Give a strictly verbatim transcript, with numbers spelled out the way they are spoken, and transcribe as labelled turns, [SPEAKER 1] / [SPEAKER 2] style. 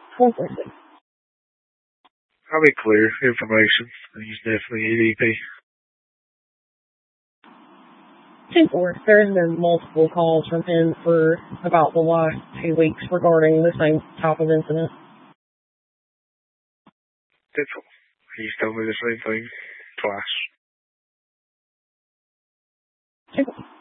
[SPEAKER 1] one point six.
[SPEAKER 2] I'll be clear. Information. He's definitely E D P.
[SPEAKER 1] two four. There's been multiple calls from him for about the last two weeks regarding the same type of incident.
[SPEAKER 2] That's all. He's told me the same thing twice.
[SPEAKER 1] two four.